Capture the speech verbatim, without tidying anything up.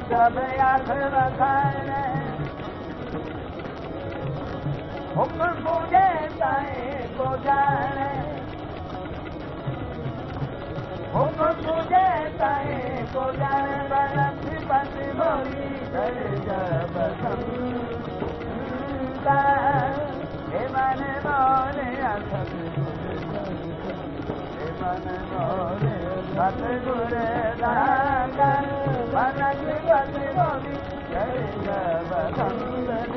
सब याद रखाए हुक्म पूजे साईं को जाने हुक्म पूजे साईं को जाने बरसी पति मोरी कर जब संता हे मन मोरे हे मन मोरे सतगुर दाता बरसी पति मोरी कर जब संता